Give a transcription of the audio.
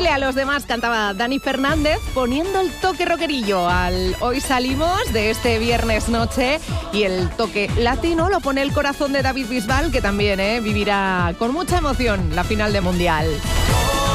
Dile a los demás, cantaba Dani Fernández, poniendo el toque rockerillo al Hoy Salimos de este viernes noche, y el toque latino lo pone el corazón de David Bisbal, que también vivirá con mucha emoción la final de Mundial.